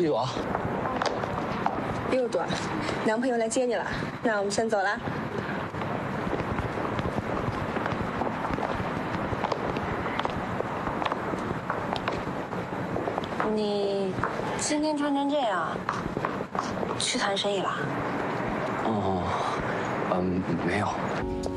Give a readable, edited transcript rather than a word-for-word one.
有啊。 6多，男朋友来接你了，那我们先走了。你今天穿成这样，去谈生意了？ 哦，没有。